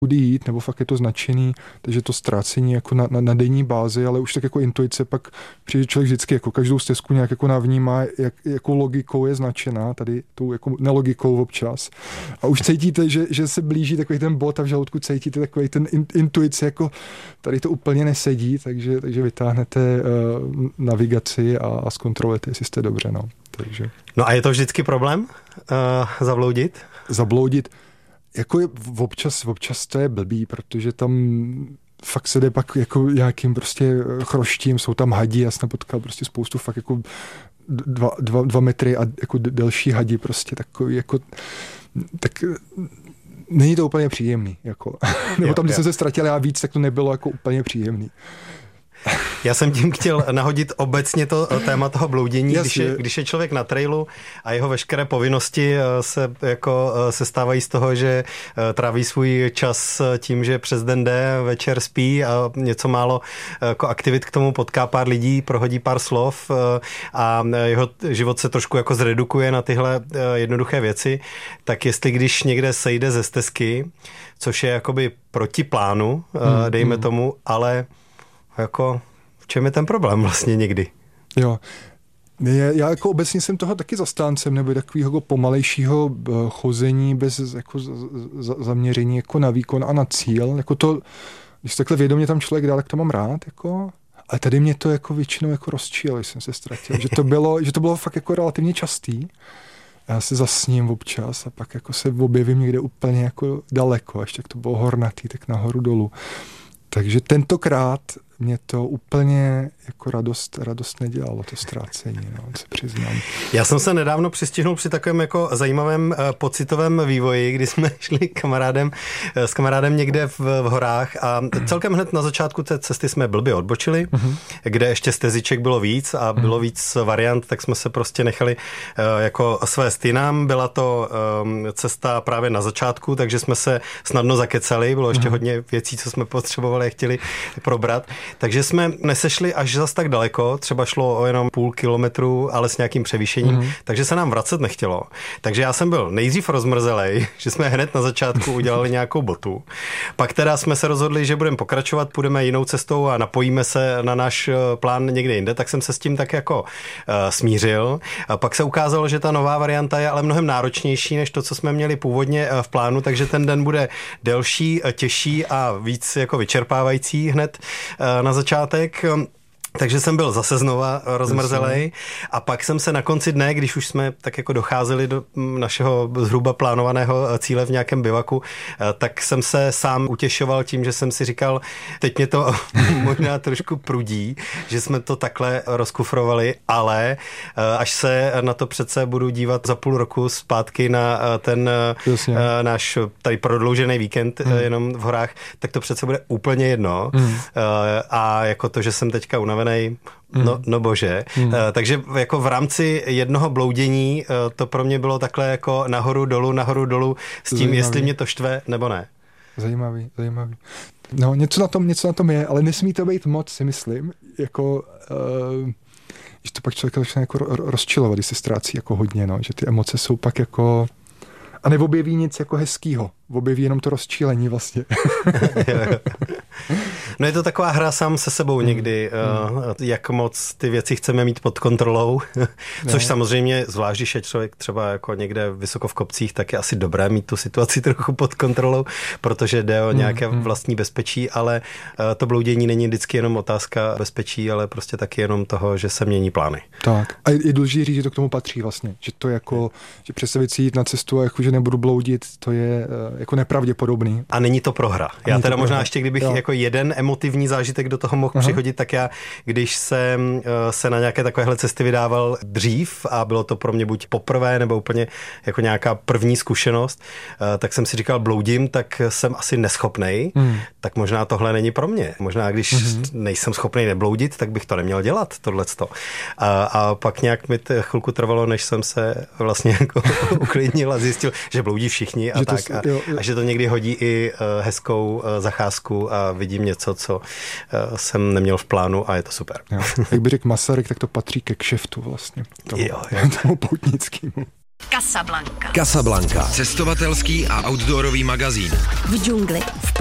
kudy jít, nebo fakt je to značený, takže to ztrácení jako na denní bázi, ale už tak jako intuice pak přijde člověk vždycky jako každou stezku nějak jako navnímá, jakou logikou je značená, tady tou jako nelogikou občas. A už cítíte, že se blíží takový ten bod a v žaludku cítíte takový ten intuice, jako tady to úplně nesedí, takže vytáhnete navigaci a zkontrolujete, jestli jste dobře, no. Takže. No a je to vždycky problém zabloudit? Zabloudit. Jako občas to je blbý, protože tam fakt se jde pak jako nějakým prostě chroštím, jsou tam hadi, já jsem potkal prostě spoustu fakt jako 2 metry a jako delší hadi prostě takový jako, tak není to úplně příjemný, jako. Nebo tam, když jsem se ztratil já víc, tak to nebylo jako úplně příjemný. Já jsem tím chtěl nahodit obecně to téma toho bloudění, když je člověk na trailu a jeho veškeré povinnosti se stávají z toho, že tráví svůj čas tím, že přes den jde, večer spí a něco málo jako aktivit k tomu potká pár lidí, prohodí pár slov a jeho život se trošku jako zredukuje na tyhle jednoduché věci, tak jestli když někde sejde ze stezky, což je jakoby proti plánu, dejme tomu, ale jako, v čem je ten problém vlastně někdy? Jo, já jako obecně jsem toho taky zastáncem, nebo takového pomalejšího chození bez jako zaměření jako na výkon a na cíl. Jako to, když takhle vědomě tam člověk dá, tak to mám rád, jako. Ale tady mě to jako většinou jako rozčílo, když jsem se ztratil. Že to bylo fakt jako relativně častý. Já se zasním občas a pak jako se objevím někde úplně jako daleko, ještě jak to bylo hornatý, tak nahoru dolů. Takže tentokrát mě to úplně jako radost nedělalo, to ztrácení, no, se přiznám. Já jsem se nedávno přistihnul při takovém jako zajímavém pocitovém vývoji, kdy jsme šli s kamarádem někde v horách a celkem hned na začátku té cesty jsme blbě odbočili, kde ještě steziček bylo víc a bylo víc variant, tak jsme se prostě nechali jako svést jinam. Byla to cesta právě na začátku, takže jsme se snadno zakecali, bylo ještě hodně věcí, co jsme potřebovali a chtěli probrat. Takže jsme nesešli až zas tak daleko, třeba šlo o jenom 0,5 kilometru, ale s nějakým převýšením, takže se nám vracet nechtělo. Takže já jsem byl nejdřív rozmrzelej, že jsme hned na začátku udělali nějakou botu. Pak teda jsme se rozhodli, že budeme pokračovat, půjdeme jinou cestou a napojíme se na náš plán někde jinde, tak jsem se s tím tak jako smířil. A pak se ukázalo, že ta nová varianta je ale mnohem náročnější než to, co jsme měli původně v plánu, takže ten den bude delší, těžší a víc jako vyčerpávající hned na začátek. Takže jsem byl zase znova rozmrzelej a pak jsem se na konci dne, když už jsme tak jako docházeli do našeho zhruba plánovaného cíle v nějakém bivaku, tak jsem se sám utěšoval tím, že jsem si říkal, teď mě to možná trošku prudí, že jsme to takhle rozkufrovali, ale až se na to přece budu dívat za 0,5 roku zpátky na ten náš tady prodloužený víkend jenom v horách, tak to přece bude úplně jedno. A jako to, že jsem teďka unavený, no bože. Takže jako v rámci jednoho bloudění to pro mě bylo takhle jako nahoru dolů s tím, zajímavý. Jestli mě to štve nebo ne. Zajímavý. No, něco na tom je, ale nesmí to být moc, si myslím, jako že to pak člověk začne jako rozčilovat, když se ztrácí jako hodně, no, že ty emoce jsou pak jako a neobjeví nic jako hezkýho. Objeví jenom to rozčílení vlastně. No je to taková hra sám se sebou někdy, jak moc ty věci chceme mít pod kontrolou, což samozřejmě, zvlášť když je člověk třeba jako někde vysoko v kopcích, tak je asi dobré mít tu situaci trochu pod kontrolou, protože jde o nějaké vlastní bezpečí, ale to bloudění není vždycky jenom otázka bezpečí, ale prostě taky jenom toho, že se mění plány. Tak. A je důležité říct, že to k tomu patří vlastně, že to jako, že představit si jít na cestu a jako, že nebudu bloudit, to je jako nepravděpodobný. A není to prohra. Já teda možná ještě, kdybych jako jeden emotivní zážitek do toho mohl přihodit, tak já, když jsem se na nějaké takovéhle cesty vydával dřív a bylo to pro mě buď poprvé nebo úplně jako nějaká první zkušenost, tak jsem si říkal, bloudím, tak jsem asi neschopnej, tak možná tohle není pro mě. Možná když nejsem schopnej nebloudit, tak bych to neměl dělat, tohleto. A pak nějak mi chvilku trvalo, než jsem se vlastně jako uklidnil a zjistil, že bloudí všichni a tak. A že to někdy hodí i hezkou zacházku a vidím něco, co jsem neměl v plánu a je to super. Jo. Jak by řekl Masaryk, tak to patří ke kšeftu vlastně. Tomu poutnickému. Casablanca. Cestovatelský a outdoorový magazín. V džungli.